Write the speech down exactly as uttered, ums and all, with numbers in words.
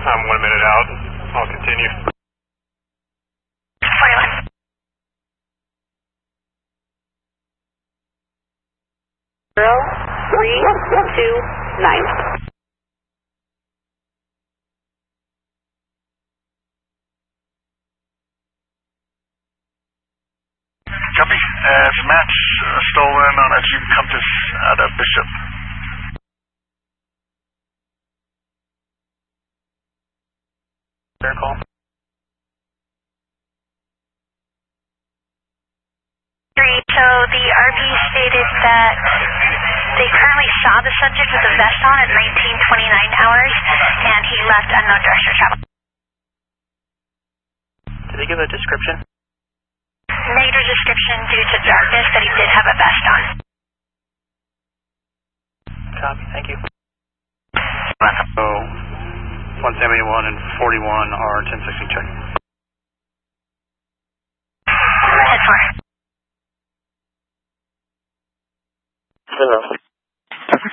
I'm one minute out. I'll continue. forty-one. Zero, three, two, nine. Copy. Uh, match uh, stolen on a Jeep Compass out of Bishop. Fair call. Three, so the R P stated that they currently saw the subject with a vest on at nineteen twenty-nine hours, and he left unknown direction of travel. Did they give a description? Negative description due to darkness, but he did have a vest on. Copy, thank you. So, one seventy-one and forty-one are ten sixty check. Head for. Hello.